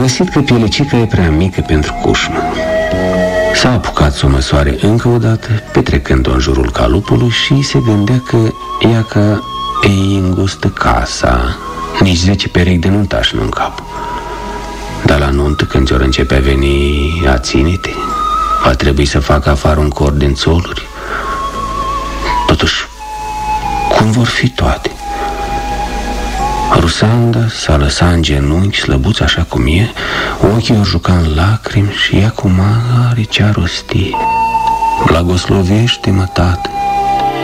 găsit că pielecica e prea mică pentru cușmă. S-a apucat să o măsoare încă o dată, petrecând-o în jurul calupului, și se gândea că ea că îi îngustă casa, nici 10 perechi de nuntași nu în cap. Dar la nuntă, când ți-or începe a veni a ține-te, va trebui să facă afară un cor din țoluri. Totuși, cum vor fi toate? Rusanda s-a lăsat în genunchi, slăbuț așa cum e, ochii o juca în lacrimi și ea cu mare ce-a rosti. Blagoslovește-mă, tată,